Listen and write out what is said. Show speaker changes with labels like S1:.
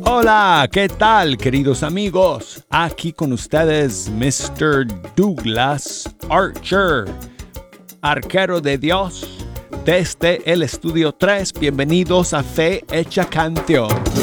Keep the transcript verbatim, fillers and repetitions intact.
S1: Hola, ¿qué tal, queridos amigos? Aquí con ustedes, mister Douglas Archer, arquero de Dios, desde el Estudio tres. Bienvenidos a Fe Hecha Canción.